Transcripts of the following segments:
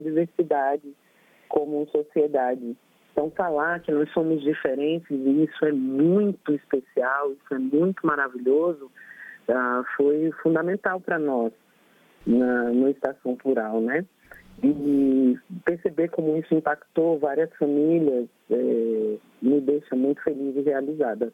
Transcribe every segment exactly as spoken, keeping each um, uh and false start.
diversidade como sociedade. Então, falar que nós somos diferentes, e isso é muito especial, isso é muito maravilhoso, uh, foi fundamental para nós na, no Estação Plural, né? E perceber como isso impactou várias famílias é, me deixa muito feliz e realizada.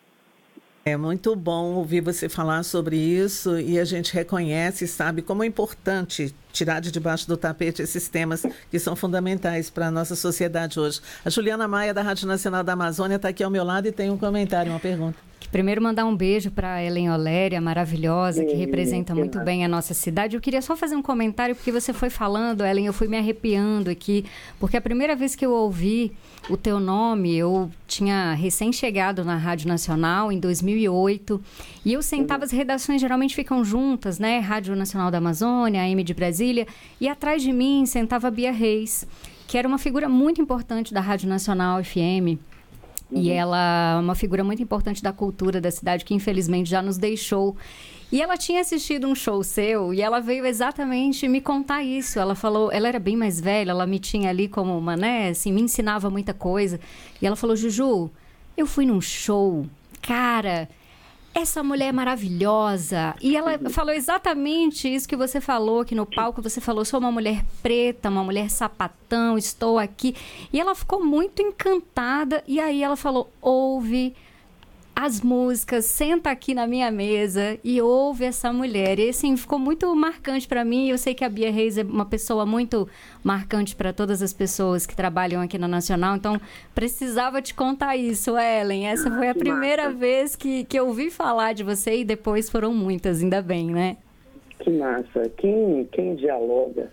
É muito bom ouvir você falar sobre isso e a gente reconhece e sabe como é importante tirar de debaixo do tapete esses temas que são fundamentais para a nossa sociedade hoje. A Juliana Maia, da Rádio Nacional da Amazônia, está aqui ao meu lado e tem um comentário, uma pergunta. Primeiro, mandar um beijo para a Ellen Oléria, maravilhosa, que representa muito bem a nossa cidade. Eu queria só fazer um comentário, porque você foi falando, Ellen, eu fui me arrepiando aqui, porque a primeira vez que eu ouvi o teu nome, eu tinha recém-chegado na Rádio Nacional, em dois mil e oito, e eu sentava, as redações geralmente ficam juntas, né? Rádio Nacional da Amazônia, A M de Brasília, e atrás de mim sentava a Bia Reis, que era uma figura muito importante da Rádio Nacional F M. E ela é uma figura muito importante da cultura da cidade, que infelizmente já nos deixou. E ela tinha assistido um show seu e ela veio exatamente me contar isso. Ela falou, ela era bem mais velha, ela me tinha ali como uma, né, assim, me ensinava muita coisa. E ela falou, Juju, eu fui num show, cara, essa mulher é maravilhosa. E ela falou exatamente isso que você falou aqui no palco. Você falou, sou uma mulher preta, uma mulher sapatão, estou aqui. E ela ficou muito encantada. E aí ela falou, ouve as músicas, senta aqui na minha mesa e ouve essa mulher. E assim, ficou muito marcante para mim. Eu sei que a Bia Reis é uma pessoa muito marcante para todas as pessoas que trabalham aqui na Nacional. Então, precisava te contar isso, Ellen. Essa foi a primeira vez que, que eu ouvi falar de você e depois foram muitas, ainda bem, né? Que massa. Quem, quem dialoga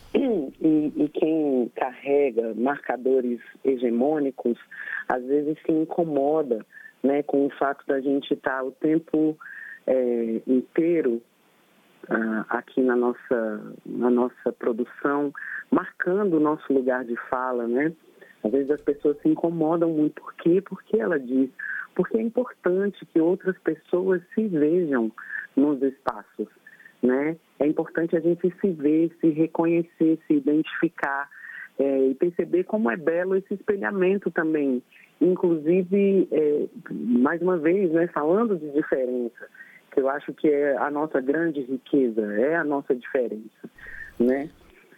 e, e quem carrega marcadores hegemônicos, às vezes se incomoda, né, com o fato da gente estar o tempo é, inteiro ah, aqui na nossa, na nossa produção, marcando o nosso lugar de fala, né? Às vezes as pessoas se incomodam muito. Por quê? Porque ela diz, porque é importante que outras pessoas se vejam nos espaços, né? É importante a gente se ver, se reconhecer, se identificar é, e perceber como é belo esse espelhamento também. Inclusive, é, mais uma vez, né, falando de diferença, que eu acho que é a nossa grande riqueza, é a nossa diferença, né?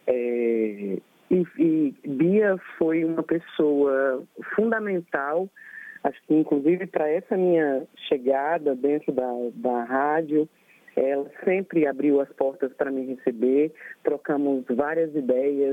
É, e, e Bia foi uma pessoa fundamental, acho que inclusive para essa minha chegada dentro da, da rádio, ela sempre abriu as portas para me receber, trocamos várias ideias,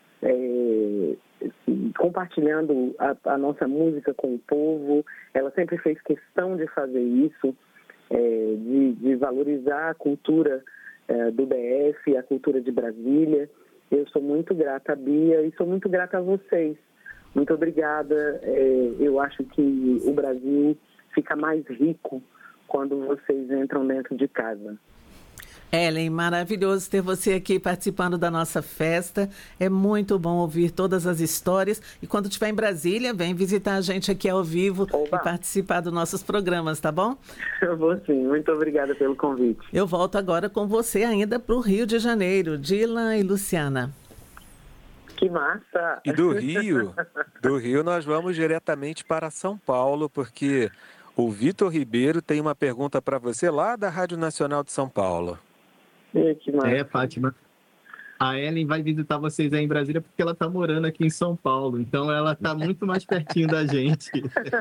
É, compartilhando a, a nossa música com o povo. Ela sempre fez questão de fazer isso, é, de, de valorizar a cultura é, do D F, a cultura de Brasília. Eu sou muito grata a Bia e sou muito grata a vocês. Muito obrigada. É, eu acho que o Brasil fica mais rico quando vocês entram dentro de casa. Ellen, maravilhoso ter você aqui participando da nossa festa. É muito bom ouvir todas as histórias. E quando estiver em Brasília, vem visitar a gente aqui ao vivo. Oba. E participar dos nossos programas, tá bom? Eu vou sim. Muito obrigada pelo convite. Eu volto agora com você ainda para o Rio de Janeiro. Dylan e Luciana. Que massa! E do Rio, do Rio nós vamos diretamente para São Paulo, porque o Vitor Ribeiro tem uma pergunta para você lá da Rádio Nacional de São Paulo. É, que massa. É, Fátima. A Ellen vai visitar vocês aí em Brasília porque ela está morando aqui em São Paulo. Então, ela está muito mais pertinho da gente.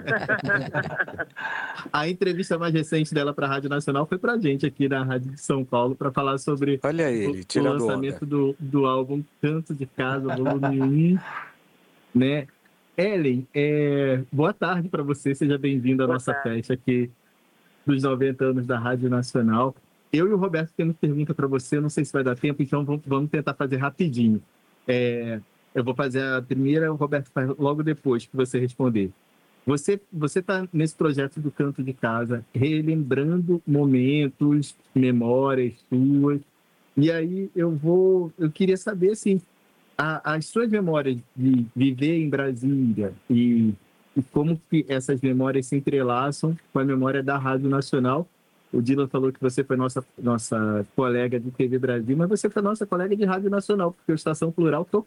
A entrevista mais recente dela para a Rádio Nacional foi para a gente aqui na Rádio de São Paulo para falar sobre Olha ele, o, o lançamento do, do álbum Canto de Casa, volume um. Né? Ellen, é... boa tarde para você. Seja bem-vinda à Boa nossa tarde. festa aqui dos noventa anos da Rádio Nacional. Eu e o Roberto temos pergunta para você, não sei se vai dar tempo, então vamos tentar fazer rapidinho. É, eu vou fazer a primeira, o Roberto faz logo depois que você responder. Você você está nesse projeto do Canto de Casa, relembrando momentos, memórias suas, e aí eu vou, eu queria saber, assim, a, as suas memórias de viver em Brasília e, e como que essas memórias se entrelaçam com a memória da Rádio Nacional, O Dylan falou que você foi nossa, nossa colega de T V Brasil, mas você foi nossa colega de Rádio Nacional, porque o Estação Plural